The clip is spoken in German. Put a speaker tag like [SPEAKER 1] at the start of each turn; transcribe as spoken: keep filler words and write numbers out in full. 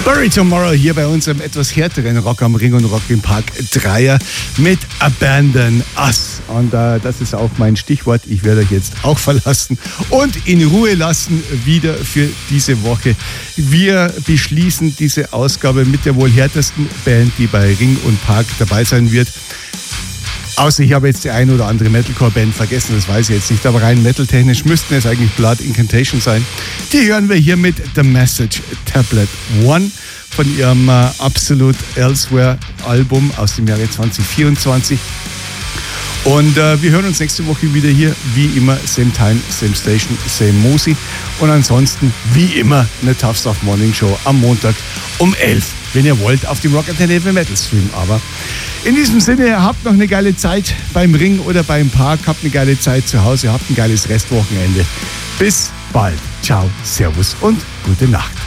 [SPEAKER 1] Bury Tomorrow hier bei unserem etwas härteren Rock am Ring und Rock im Park Dreier mit Abandon Us. Und äh, das ist auch mein Stichwort. Ich werde euch jetzt auch verlassen und in Ruhe lassen wieder für diese Woche. Wir beschließen diese Ausgabe mit der wohl härtesten Band, die bei Ring und Park dabei sein wird. Außer ich habe jetzt die ein oder andere Metalcore-Band vergessen, das weiß ich jetzt nicht, aber rein metaltechnisch müssten es eigentlich Blood Incantation sein. Die hören wir hier mit The Message Tablet One von ihrem äh, Absolute Elsewhere Album aus dem Jahre zwanzig vierundzwanzig. Und äh, wir hören uns nächste Woche wieder hier, wie immer, same time, same station, same Musi. Und ansonsten, wie immer, eine Tough Stuff Morning Show am Montag um elf, wenn ihr wollt, auf dem Rock Alternative Metal Stream. Aber in diesem Sinne, habt noch eine geile Zeit beim Ring oder beim Park, habt eine geile Zeit zu Hause, habt ein geiles Restwochenende. Bis bald. Ciao, Servus und gute Nacht.